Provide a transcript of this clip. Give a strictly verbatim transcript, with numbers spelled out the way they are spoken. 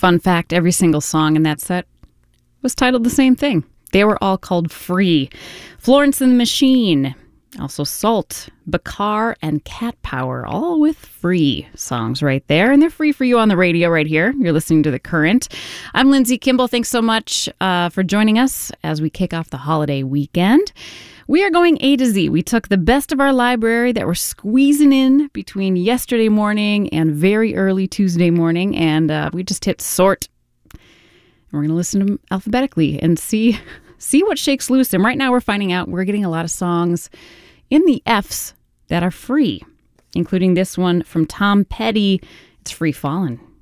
Fun fact, every single song in that set was titled the same thing. They were all called Free. Florence and the Machine, also Salt, Bakar, and Cat Power, all with Free songs right there. And they're free for you on the radio right here. You're listening to The Current. I'm Lindsay Kimball. Thanks so much uh, for joining us as we kick off the holiday weekend. We are going A to Z. We took the best of our library that we're squeezing in between yesterday morning and very early Tuesday morning, and uh, we just hit sort. And we're going to listen to them alphabetically and see see what shakes loose. And right now we're finding out we're getting a lot of songs in the F's that are free, including this one from Tom Petty. It's Free Fallin'.